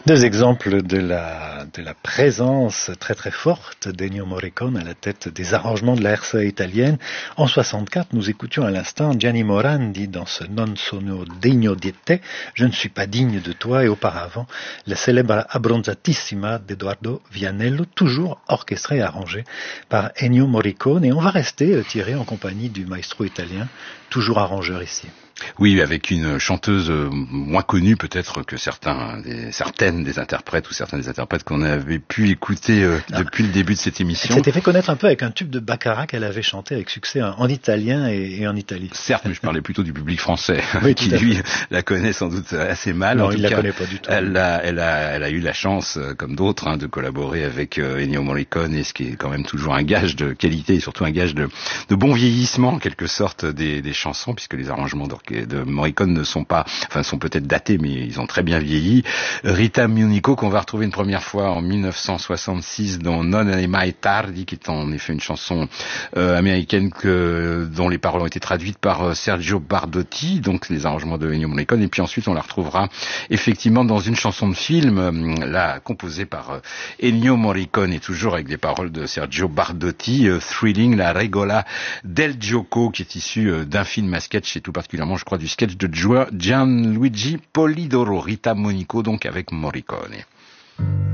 Deux exemples de la présence très très forte d'Ennio Morricone à la tête des arrangements de la RCA italienne. En 64, nous écoutions à l'instant Gianni Morandi dans ce Non sono degno di te, je ne suis pas digne de toi, et auparavant la célèbre Abbronzatissima d'Edoardo Vianello, toujours orchestrée et arrangée par Ennio Morricone. Et on va rester tiré en compagnie du maestro italien, toujours arrangeur ici. Oui, avec une chanteuse moins connue peut-être que certaines des interprètes ou certains des interprètes qu'on avait pu écouter depuis le début de cette émission. Elle s'était fait connaître un peu avec un tube de Baccarat qu'elle avait chanté avec succès en italien et en Italie. Certes, mais je parlais plutôt du public français, oui, qui lui la connaît sans doute assez mal. Non, il la connaît pas du tout. Elle a eu la chance, comme d'autres, de collaborer avec Ennio Morricone, et ce qui est quand même toujours un gage de qualité et surtout un gage de bon vieillissement en quelque sorte des chansons, puisque les arrangements de Morricone sont peut-être datés, mais ils ont très bien vieilli. Rita Monico, qu'on va retrouver une première fois en 1966 dans Non è mai tardi, qui est en effet une chanson américaine dont les paroles ont été traduites par Sergio Bardotti, donc les arrangements de Ennio Morricone. Et puis ensuite on la retrouvera effectivement dans une chanson de film, là composée par Ennio Morricone et toujours avec des paroles de Sergio Bardotti, Thrilling, la regola del gioco, qui est issue d'un film à sketch, et tout particulièrement je crois du sketch de Gianluigi Polidoro. Rita Monico donc avec Morricone.